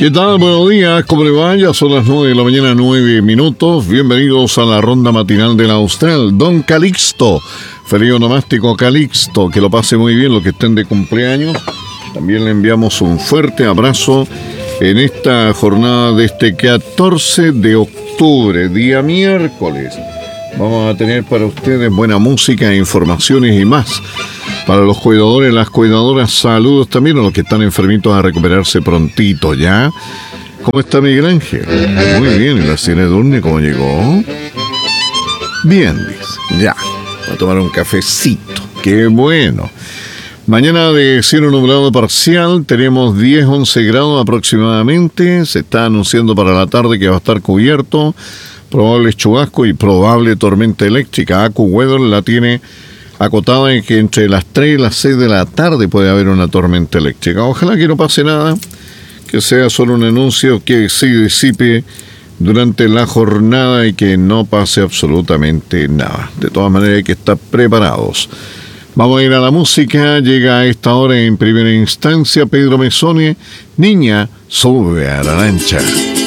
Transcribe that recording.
¿Qué tal? Buenos días, ¿cómo le va? Ya son las 9 de la mañana, 9 minutos. Bienvenidos a la ronda matinal del Austral. Don Calixto, feliz onomástico Calixto, que lo pase muy bien los que estén de cumpleaños. También le enviamos un fuerte abrazo en esta jornada de este 14 de octubre, día miércoles. Vamos a tener para ustedes buena música, informaciones y más. Para los cuidadores, las cuidadoras, saludos también a los que están enfermitos a recuperarse prontito, ¿ya? ¿Cómo está Miguel Ángel? Muy bien, ¿y la Cine Durne cómo llegó? Bien, dice, ya, va a tomar un cafecito, qué bueno. Mañana de cielo nublado parcial, tenemos 10-11 grados aproximadamente, se está anunciando para la tarde que va a estar cubierto, probable chubasco y probable tormenta eléctrica. AccuWeather la tiene acotada en que entre las 3 y las 6 de la tarde puede haber una tormenta eléctrica. Ojalá que no pase nada, que sea solo un anuncio que se disipe durante la jornada y que no pase absolutamente nada. De todas maneras hay que estar preparados. Vamos a ir a la música. Llega a esta hora en primera instancia Pedro Mezzoni, Niña, sube a la lancha.